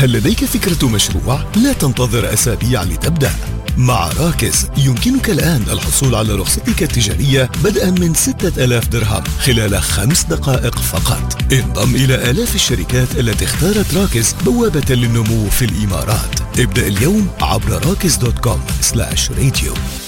هل لديك فكرة مشروع؟ لا تنتظر أسابيع لتبدأ. مع راكز يمكنك الآن الحصول على رخصتك التجارية بدءا من 6000 درهم خلال 5 دقائق فقط. انضم إلى آلاف الشركات التي اختارت راكز بوابة للنمو في الإمارات. ابدأ اليوم عبر rakis.com/radio.